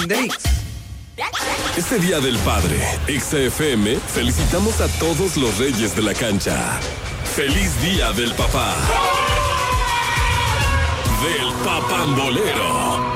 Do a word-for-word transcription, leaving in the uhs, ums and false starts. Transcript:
Kinderix. Este Día del Padre, Exa F M, felicitamos a todos los reyes de la cancha. ¡Feliz Día del Papá! Del Papambolero.